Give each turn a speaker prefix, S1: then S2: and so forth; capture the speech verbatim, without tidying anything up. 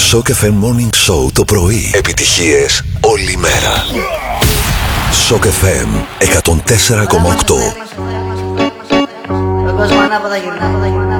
S1: Shock εφ εμ Morning Show το πρωί. Επιτυχίες όλη μέρα. Shock εφ εμ εκατόν τέσσερα κόμμα οκτώ.